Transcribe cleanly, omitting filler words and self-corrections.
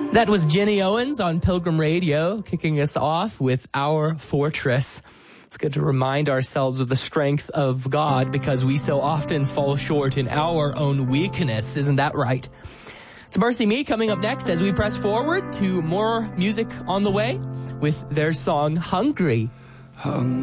That was Jenny Owens on Pilgrim Radio, kicking us off with Our Fortress. It's good to remind ourselves of the strength of God because we so often fall short in our own weakness. Isn't that right? It's Mercy Me coming up next as we press forward to more music on the way with their song Hungry.